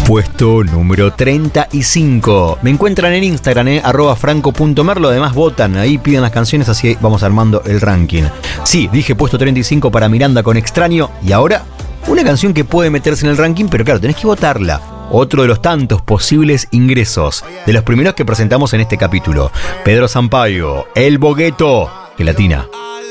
Puesto número 35. Me encuentran en Instagram, @franco.merlo. Además votan, ahí piden las canciones, así vamos armando el ranking. Sí, dije puesto 35 para Miranda con Extraño. Y ahora, una canción que puede meterse en el ranking, pero claro, tenés que votarla. Otro de los tantos posibles ingresos, de los primeros que presentamos en este capítulo. Pedro Sampaio, El Bogueto, que latina.